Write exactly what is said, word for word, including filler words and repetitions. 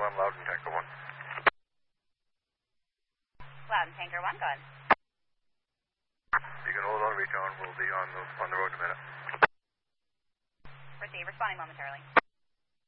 on Loudon Tanker one. Loudon Tanker one, go ahead. You can hold on, reach on. We'll be on the, on the road in a minute. Receive, responding momentarily.